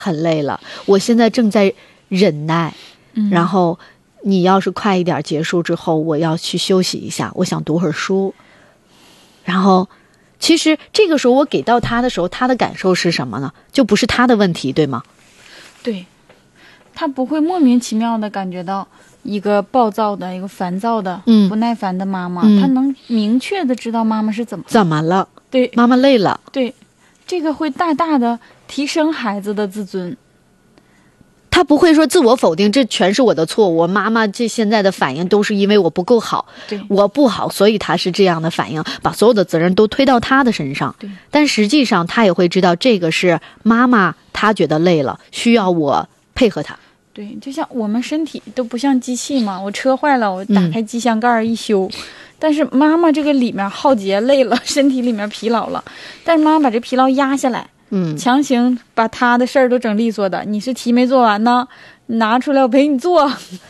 很累了，我现在正在忍耐，然后你要是快一点结束之后，我要去休息一下，我想读会儿书。然后其实这个时候我给到他的时候，他的感受是什么呢？就不是他的问题，对吗？ 对，他不会莫名其妙的感觉到一个暴躁的、一个烦躁的、不耐烦的妈妈，他能明确的知道妈妈是怎么了。 对， 妈妈累了。 对，这个会大大的提升孩子的自尊。 他不会说自我否定，这全是我的错，我妈妈这现在的反应都是因为我不够好，我不好，所以她是这样的反应，把所有的责任都推到她的身上。但实际上她也会知道这个是妈妈她觉得累了，需要我配合她。 对，就像我们身体都不像机器嘛，我车坏了我打开机箱盖一修，但是妈妈这个里面耗竭累了，身体里面疲劳了，但是妈妈把这疲劳压下来，强行把她的事儿都整利索的，你是题没做完呢，拿出来我陪你做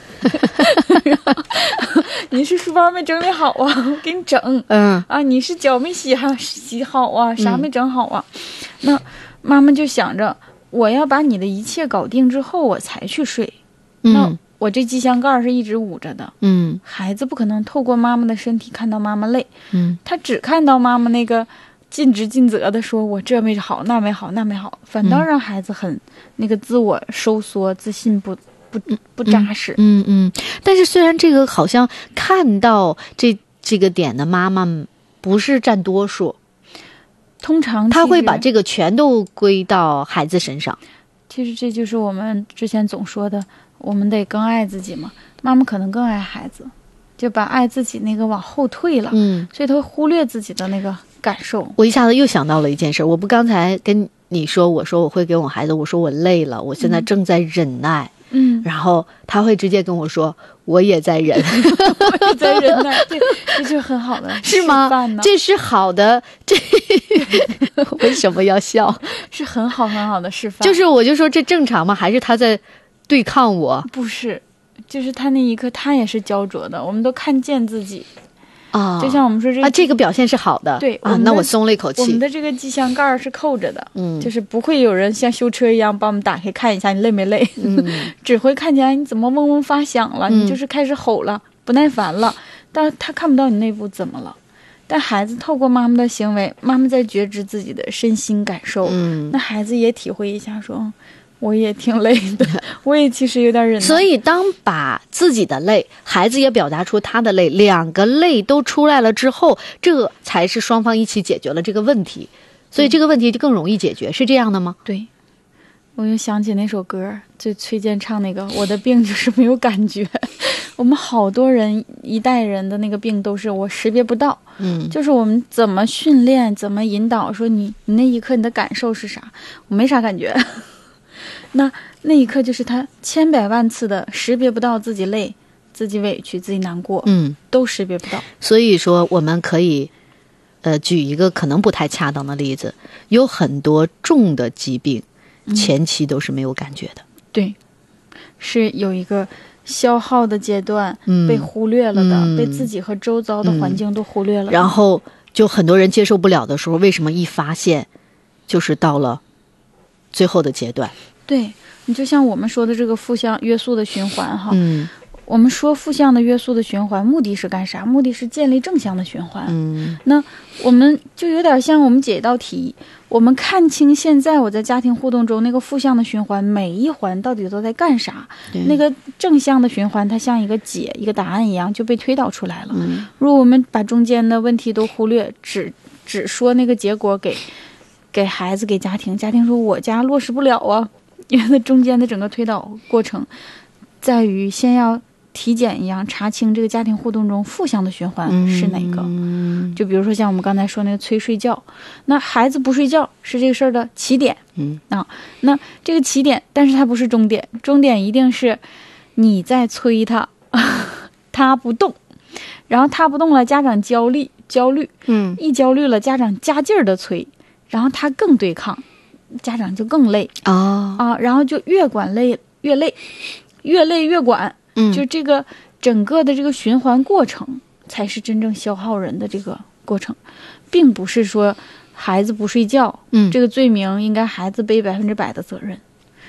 你是书包没整理好啊，我给你整。你是脚没洗好啊，啥没整好啊。那妈妈就想着我要把你的一切搞定之后我才去睡，那我这机箱盖是一直捂着的。孩子不可能透过妈妈的身体看到妈妈累，他只看到妈妈那个尽职尽责的说我这没好那没好那没好，反倒让孩子很那个自我收缩，自信不扎实。 但是虽然这个好像看到这个点的妈妈不是占多数， 通常他会把这个全都归到孩子身上。 其实这就是我们之前总说的，我们得更爱自己嘛。妈妈可能更爱孩子，就把爱自己那个往后退了，所以他会忽略自己的那个感受。 我一下子又想到了一件事，我不刚才跟你说，我说我会给我孩子，我说我累了，我现在正在忍耐。然后他会直接跟我说我也在忍我也在忍耐。对，这就是很好的是吗？这是好的，这为什么要笑？ 是很好很好的示范。 就是我就说这正常吗？还是他在对抗我？ 不是，就是他那一刻他也是焦灼的，我们都看见自己就像我们说这个表现是好的。 对那我松了一口气。 我们的这个机箱盖是扣着的，就是不会有人像修车一样把我们打开看一下你累没累，只会看见你怎么嗡嗡发响了，你就是开始吼了，不耐烦了，但他看不到你内部怎么了。但孩子透过妈妈的行为，妈妈在觉知自己的身心感受，那孩子也体会一下说我也挺累的，我也其实有点忍耐。 所以当把自己的累，孩子也表达出他的累，两个累都出来了之后，这才是双方一起解决了这个问题，所以这个问题就更容易解决，是这样的吗？ 对，我又想起那首歌，就崔健唱那个我的病就是没有感觉。我们好多人一代人的那个病都是我识别不到，就是我们怎么训练怎么引导，说你那一刻你的感受是啥，我没啥感觉。那一刻就是他千百万次的识别不到自己累，自己委屈，自己难过，都识别不到。 所以说我们可以举一个可能不太恰当的例子，有很多重的疾病前期都是没有感觉的。 对，是有一个消耗的阶段被忽略了的，被自己和周遭的环境都忽略了的。 然后就很多人接受不了的时候，为什么一发现就是到了最后的阶段。 对，你就像我们说的这个负向约束的循环哈，我们说负向的约束的循环目的是干啥？目的是建立正向的循环。那我们就有点像我们解一道题，我们看清现在我在家庭互动中那个负向的循环每一环到底都在干啥，那个正向的循环它像一个解一个答案一样就被推导出来了。如果我们把中间的问题都忽略，只说那个结果给孩子给家庭说我家落实不了啊，因为那中间的整个推导过程在于先要体检一样查清这个家庭互动中负向的循环是哪个。就比如说像我们刚才说那个催睡觉，那孩子不睡觉是这个事儿的起点，那这个起点但是它不是终点，终点一定是你在催他他不动，然后他不动了家长焦虑一焦虑了家长加劲儿的催，然后他更对抗，家长就更累然后就越管累越累，越累越管，就这个整个的这个循环过程才是真正消耗人的这个过程，并不是说孩子不睡觉这个罪名应该孩子背100%的责任。